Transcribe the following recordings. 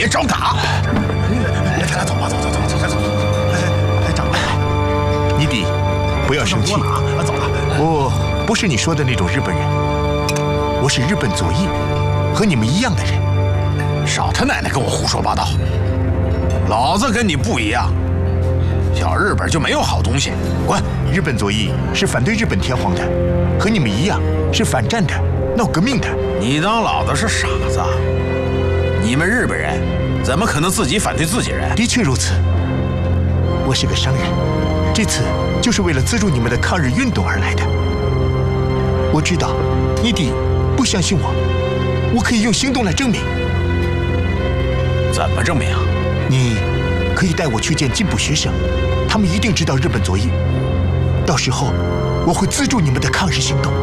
别找打。走吧，走。长辈， 你弟，不要生气。 走了。 我不是你说的那种日本人，我是日本左翼，和你们一样的人。 少他奶奶跟我胡说八道！老子跟你不一样，小日本就没有好东西，滚！ 日本左翼是反对日本天皇的，和你们一样是反战的，闹革命的。 你当老子是傻子？你们日本人怎么可能自己反对自己人？ 的确如此。我是个商人，这次就是为了资助你们的抗日运动而来的。我知道你弟不相信我可以用行动来证明。 怎么证明？ 你可以带我去见进步学生，他们一定知道日本左翼。到时候我会资助你们的抗日行动。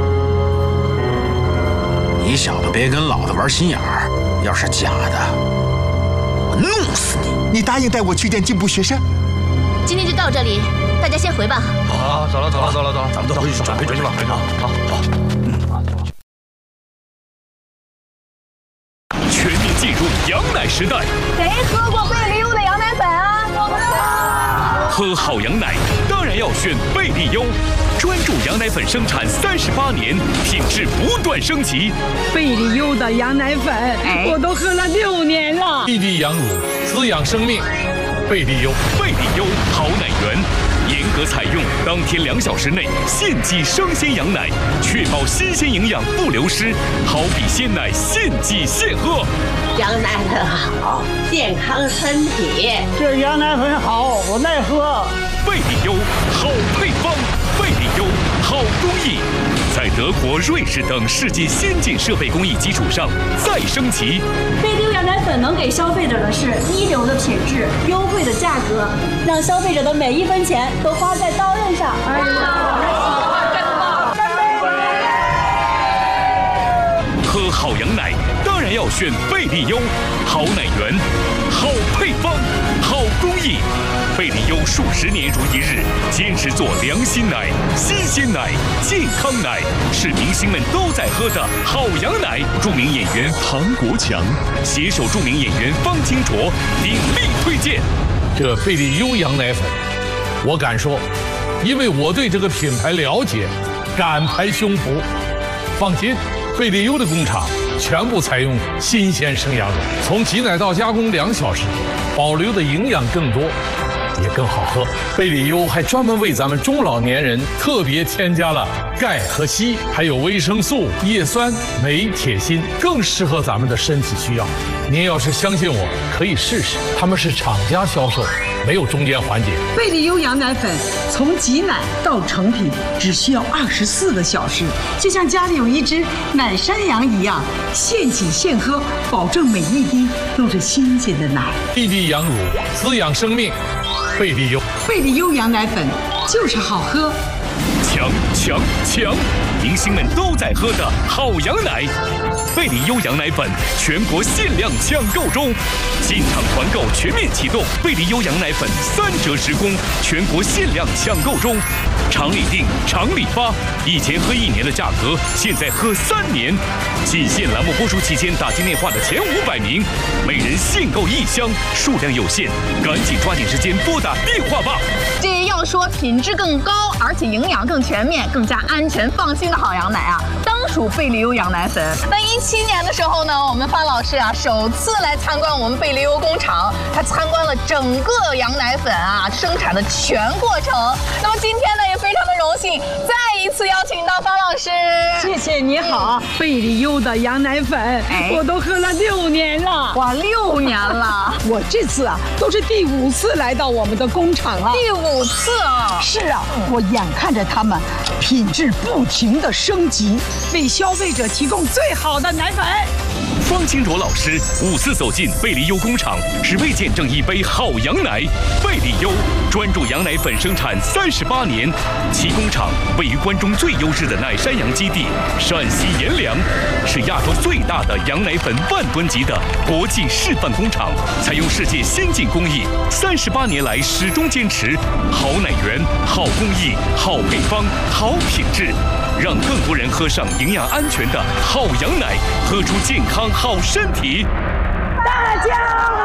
你小子别跟老子玩心眼儿，要是假的，我弄死你！ 你答应带我去见进步学生？ 今天就到这里，大家先回吧。 好，走了， 咱们都回去准备吧。 好。 全面进入羊奶时代。 谁喝过贝利优的羊奶粉啊？我们喝好羊奶当然要选贝利优，专注羊奶粉生产38年，品质不断升级。 贝利优的羊奶粉，我都喝了6年了。 滴滴羊乳，滋养生命。贝利优好奶源， 严格采用当天2小时内现挤生鲜羊奶，确保新鲜营养不流失，好比鲜奶现挤现喝。 羊奶粉好，健康身体。 这羊奶粉好，我爱喝。 贝利优好配方，贝利优好工艺，在德国、瑞士等世界先进设备工艺基础上再升级。 贝利优羊奶粉能给消费者的是一流的品质、优惠的价格，让消费者的每1分钱都花在刀刃上。 喝好羊奶当然要选贝利优，好奶源，好配方，好工艺。贝利优数10年如一日，坚持做良心奶、新鲜奶、健康奶，是明星们都在喝的好羊奶。著名演员唐国强携手著名演员方清卓鼎力推荐。 这贝利优羊奶粉，我敢说，因为我对这个品牌了解，敢拍胸脯。放心，贝利优的工厂全部采用新鲜生羊肉，从挤奶到加工2小时，保留的营养更多，也更好喝。贝利优还专门为咱们中老年人特别添加了钙和硒，还有维生素、叶酸、镁、铁、锌，更适合咱们的身体需要。您要是相信我，可以试试，他们是厂家销售，没有中间环节。 贝利优羊奶粉从挤奶到成品只需要24个小时，就像家里有一只奶山羊一样，现挤现喝，保证每一滴都是新鲜的奶。 滴滴羊乳，滋养生命。贝利优， 贝利优羊奶粉就是好喝。 强！明星们都在喝的好羊奶，贝利优羊奶粉全国限量抢购中，进场团购全面启动，贝利优羊奶粉3折10供，全国限量抢购中，厂里订，厂里发，以前喝1年的价格，现在喝3年。仅限栏目播出期间打进电话的前500名，每人限购1箱，数量有限，赶紧抓紧时间拨打电话吧。 这要说品质更高，而且营养更全面、更加安全放心的好羊奶啊，当属贝利优羊奶粉。那17年的时候呢，我们范老师啊首次来参观我们贝利优工厂，他参观了整个羊奶粉啊生产的全过程。那么今天呢，也非常的荣幸再一次邀请到范老师。 谢谢你好，贝利优的羊奶粉，我都喝了6年了。 哇，6年了！ 我这次啊都是第5次来到我们的工厂了。 第5次啊！ 是啊，我眼看着他们品质不停的升级，为消费者提供最好的奶粉。 方清卓老师5次走进贝利优工厂，只为见证一杯好羊奶。贝利优专注羊奶粉生产38年，其工厂位于关中最优质的奶山羊基地陕西阎良，是亚洲最大的羊奶粉10000吨级的国际示范工厂，采用世界先进工艺，38年来始终坚持好奶源、好工艺、好配方、好品质，让更多人喝上营养安全的好羊奶，喝出健康好身体。 大家